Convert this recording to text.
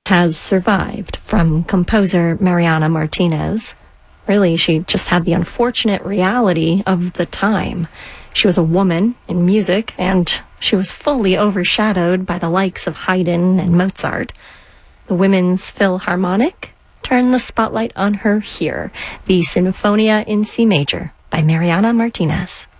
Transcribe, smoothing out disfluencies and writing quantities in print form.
has survived from composer Mariana Martinez. Really, she just had the unfortunate reality of the time. She was a woman in music, and she was fully overshadowed by the likes of Haydn and Mozart. The Women's Philharmonic turned the spotlight on her here, the Sinfonia in C major by Mariana Martinez.